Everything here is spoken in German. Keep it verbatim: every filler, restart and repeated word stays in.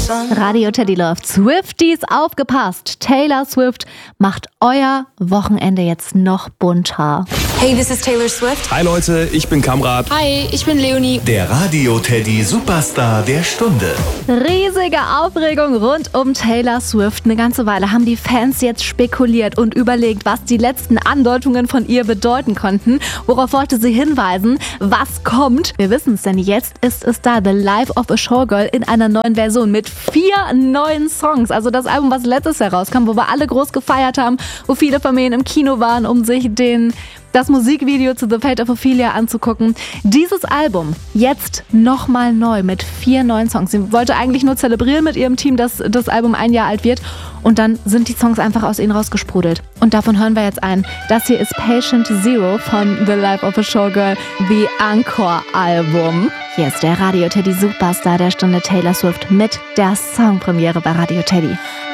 Radio Teddy läuft. Swifties, aufgepasst. Taylor Swift macht euer Wochenende jetzt noch bunter. Hey, this is Taylor Swift. Hi Leute, ich bin Kamrat. Hi, ich bin Leonie. Der Radio Teddy Superstar der Stunde. Riesige Aufregung rund um Taylor Swift. Eine ganze Weile haben die Fans jetzt spekuliert und überlegt, was die letzten Andeutungen von ihr bedeuten konnten. Worauf wollte sie hinweisen? Was kommt? Wir wissen es, denn jetzt ist es da. The Life of a Showgirl in einer neuen Version mit vier neuen Songs. Also das Album, was letztes Jahr rauskam, wo wir alle groß gefeiert haben, wo viele Familien im Kino waren, um sich den... das Musikvideo zu The Fate of Ophelia anzugucken. Dieses Album jetzt nochmal neu mit vier neuen Songs. Sie wollte eigentlich nur zelebrieren mit ihrem Team, dass das Album ein Jahr alt wird. Und dann sind die Songs einfach aus ihnen rausgesprudelt. Und davon hören wir jetzt ein. Das hier ist Patient Zero von The Life of a Showgirl, The Encore-Album. Hier ist der Radio Teddy Superstar der Stunde, Taylor Swift mit der Songpremiere bei Radio Teddy.